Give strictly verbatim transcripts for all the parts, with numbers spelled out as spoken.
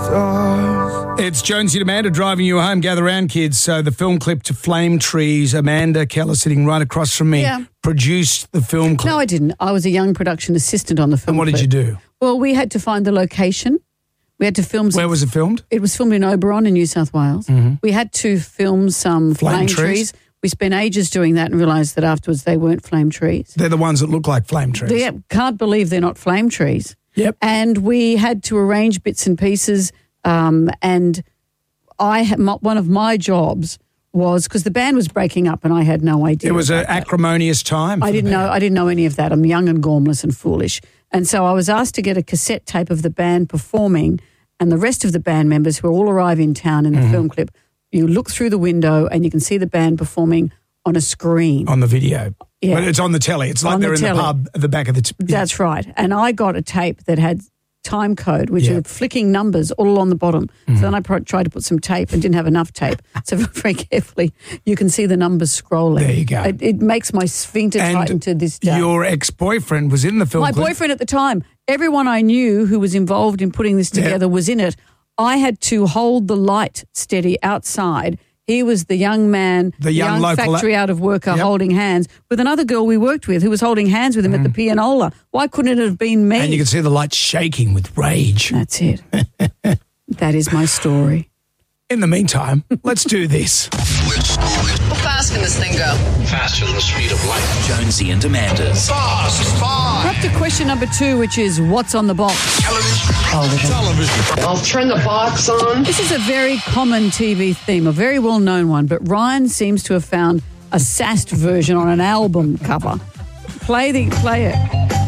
stars. It's Jonesy and Amanda driving you home. Gather round, kids. So the film clip to Flame Trees, Amanda Keller sitting right across from me, Yeah. produced the film clip. No, I didn't. I was a young production assistant on the film And what did clip. you do? Well, we had to find the location. We had to film some Where was it filmed? It was filmed in Oberon in New South Wales. Mm-hmm. We had to film some Flame flame, trees? trees. We spent ages doing that and realised that afterwards they weren't flame trees. They're the ones that look like flame trees. They can't believe they're not flame trees. Yep. And we had to arrange bits and pieces. Um, and I had, my, one of my jobs was because the band was breaking up and I had no idea. It was an about that. acrimonious time. I for the didn't know. band. I didn't know any of that. I'm young and gormless and foolish. And so I was asked to get a cassette tape of the band performing, and the rest of the band members who all arrive in town in the Mm-hmm. film clip. You look through the window and you can see the band performing on a screen. On the video. Yeah. But it's on the telly. It's like On they're the in telly. the pub at the back of the... T- That's right. And I got a tape that had time code, which Yeah. are flicking numbers all on the bottom. Mm-hmm. So then I pro- tried to put some tape and didn't have enough tape. So very carefully, you can see the numbers scrolling. There you go. It, it makes my sphincter tighten to this day. your ex-boyfriend was in the film My clip. boyfriend at the time, everyone I knew who was involved in putting this Yeah. together was in it. I had to hold the light steady outside. He was the young man, The young local- factory out of worker Yep. holding hands with another girl we worked with who was holding hands with him at the pianola. Why couldn't it have been me? Mm. And you could see the lights shaking with rage. That's it. That is my story. In the meantime, let's do this. How fast can this thing go? Faster than the speed of light. Jonesy and Amanda's. Fast five. Up to question number two, which is what's on the box? Television. Television. I'll turn the box on. This is a very common T V theme, a very well-known one, but Ryan seems to have found a sassed version on an album cover. Play the play it.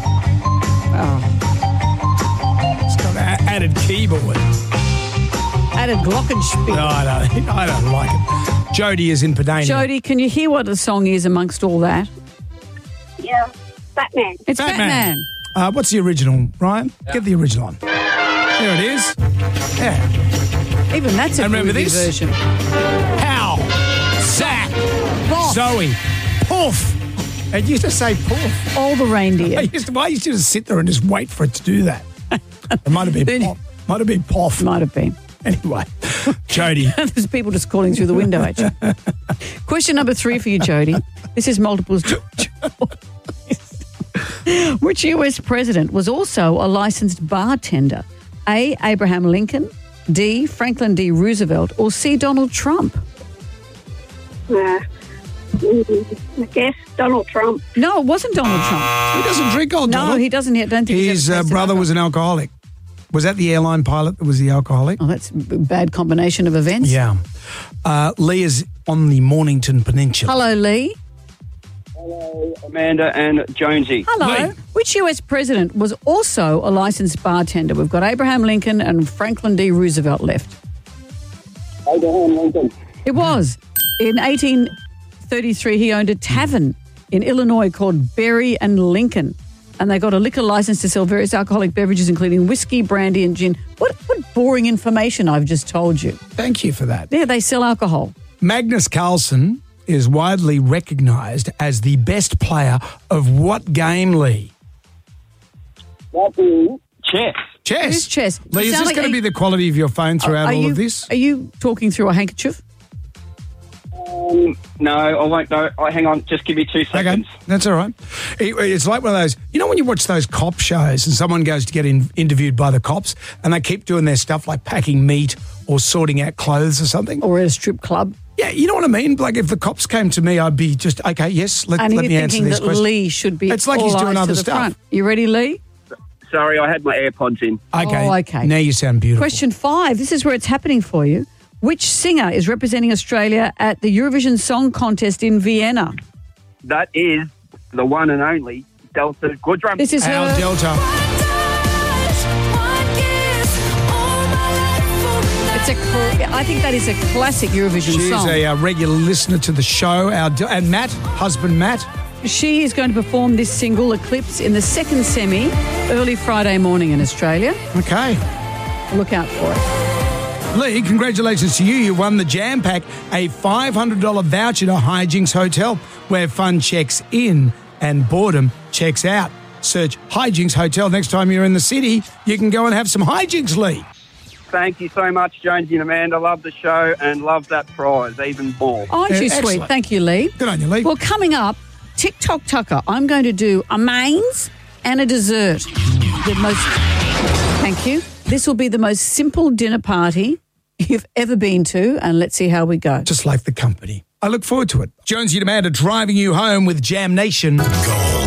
It's got an added keyboard. Added glockenspiel. No, I don't, I don't like it. Jody is in Padania. Jody, can you hear what the song is amongst all that? Yeah, Batman. It's Batman. Uh, what's the original, Ryan? Get the original on. There it is. Yeah. Even that's a And remember movie this? version. Hal, Zach, Boff. Zoe, Poof. It used to say Poof. All the I reindeer. used to, I used to just sit there and just wait for it to do that. It might have been Then- Poof. Might have been Poof. Might have been. Anyway, Jody. There's people just calling through the window at you. Question number three for you, Jody. This is multiples. Which U S president was also a licensed bartender? A. Abraham Lincoln, D. Franklin D. Roosevelt, or C. Donald Trump? Uh, mm, I guess Donald Trump. No, it wasn't Donald Trump. He doesn't drink old No, Donald. he doesn't. I don't think he's His ever uh, tasted brother alcohol. was an alcoholic. Was that the airline pilot that was the alcoholic? Oh, that's a bad combination of events. Yeah. Uh, Lee is on the Mornington Peninsula. Hello, Lee. Hello, Amanda and Jonesy. Hello. Lee. Which U S president was also a licensed bartender? We've got Abraham Lincoln and Franklin D. Roosevelt left. Abraham Lincoln. It was. In eighteen thirty-three, he owned a tavern in Illinois called Berry and Lincoln. And they got a liquor license to sell various alcoholic beverages, including whiskey, brandy, and gin. What, what boring information I've just told you. Thank you for that. Yeah, they sell alcohol. Magnus Carlsen is widely recognised as the best player of what game, Lee? That is chess. Chess. It is chess. Lee, You is sound this like going to a- be the quality of your phone throughout Are all you, of this? Are you talking through a handkerchief? Um, no, I won't. No, oh, hang on. Just give me two Okay, seconds. that's all right. It- it's like one of those, you know when you watch those cop shows and someone goes to get in, interviewed by the cops and they keep doing their stuff like packing meat or sorting out clothes or something? Or at a strip club? Yeah, you know what I mean? Like if the cops came to me, I'd be just, okay, yes, let, And let you're me answer thinking this that question. Lee should be It's like all he's doing eyes to other the stuff. front. You ready, Lee? Sorry, I had my AirPods in. Okay. Oh, okay. Now you sound beautiful. Question five. This is where it's happening for you. Which singer is representing Australia at the Eurovision Song Contest in Vienna? That is the one and only Delta Goodrum. This is Al her. Delta. It's a. cl- I think that is a classic Eurovision She's song. a uh, regular listener to the show. Our Del- and Matt, husband Matt. She is going to perform this single, Eclipse, in the second semi early Friday morning in Australia. Okay. Look out for it. Lee, congratulations to you. You won the Jam Pack, a five hundred dollars voucher to Hijinks Hotel, where fun checks in and boredom checks out. Search Hijinks Hotel next time you're in the city. You can go and have some hijinks, Lee. Thank you so much, Jonesy and Amanda. Love the show and love that prize even more. Aren't Yeah, you excellent. sweet? Thank you, Lee. Good on you, Lee. Well, coming up, TikTok Tucker. I'm going to do a mains and a dessert. The most. Thank you. This will be the most simple dinner party you've ever been to, and let's see how we go. Just like the company. I look forward to it. Jonesy and Amanda driving you home with Jam Nation. Gold.